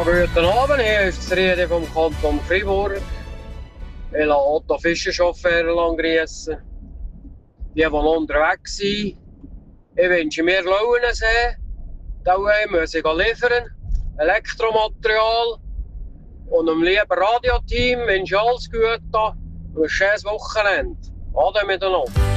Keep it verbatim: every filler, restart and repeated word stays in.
Guten Abend, hier ist die Rede vom Kanton Fribourg. Ich lasse Otto Fischerchauffeur grüßen. Die, die noch unterwegs sind. Ich wünsche mir Lauensee. Da muss ich liefern. Elektromaterial. Und dem lieben Radioteam wünsche ich alles Gute und ein schönes Wochenende. Ade miteinander.